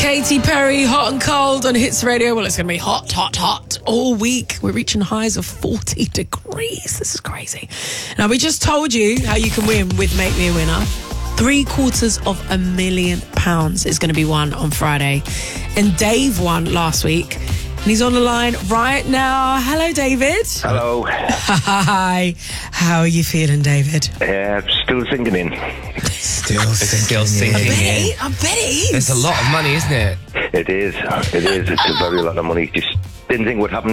Katy Perry, Hot and Cold on Hits Radio. Well, it's going to be hot, hot, hot all week. We're reaching highs of 40 degrees. This is crazy. Now, we just told you how you can win with Make Me a Winner. £750,000 is going to be won on Friday. And Dave won last week. And he's on the line right now. Hello, David. Hello. Hi. How are you feeling, David? Still sinking in. Still sinking in. I bet it is. There's a lot of money, isn't it? It is. It's a very lot of money. Just didn't think it would happen